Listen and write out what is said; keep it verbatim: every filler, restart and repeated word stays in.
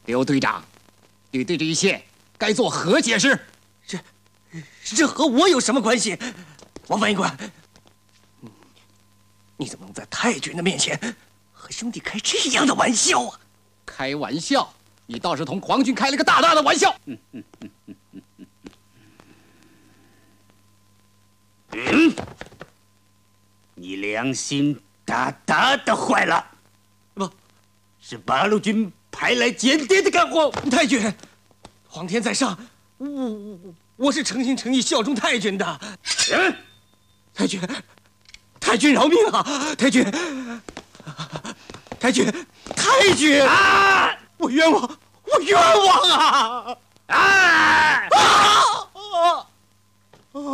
刘队长，你对这一切该作何解释？ 这，这和我有什么关系？王翻译官，你怎么能在太君的面前和兄弟开这样的玩笑啊？ 开玩笑？你倒是同皇军开了个大大的玩笑。嗯嗯嗯嗯嗯嗯嗯，你良心大大的坏了。 不， 是八路军派来间谍的干活。 太君，皇天在上，我我我是诚心诚意效忠太君的。 嗯， 太君，太君饶命啊！太君，太君，太君啊！我冤枉，我冤枉啊！ 啊！ 啊！